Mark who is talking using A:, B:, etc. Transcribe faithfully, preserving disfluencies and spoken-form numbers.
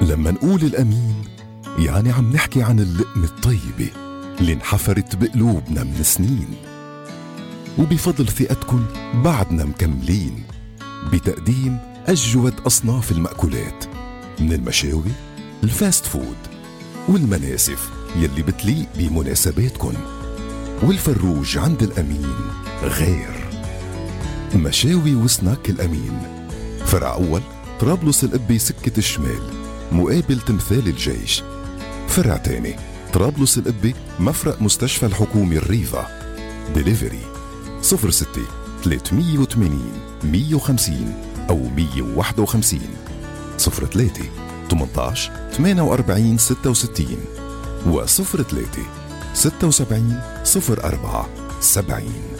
A: لما نقول الأمين يعني عم نحكي عن اللقمة الطيبة اللي انحفرت بقلوبنا من سنين، وبفضل ثقتكن بعدنا مكملين بتقديم أجود أصناف المأكولات، من المشاوي، الفاست فود، والمناسف يلي بتليق بمناسباتكن. والفروج عند الأمين غير. مشاوي وسناك الأمين، فرع أول طرابلس القبة سكة الشمال مقابل تمثال الجيش. فرع تاني طرابلس القبة مفرق مستشفى الحكومي الريفا. ديليفري صفر ستة ثلاثمية وثمانين مية وخمسين أو مية وواحد وخمسين، صفر ثلاثة ثمانية عشر ثمانية وأربعين ستة وستين وصفر ثلاثة ستة وسبعين صفر أربعة سبعين.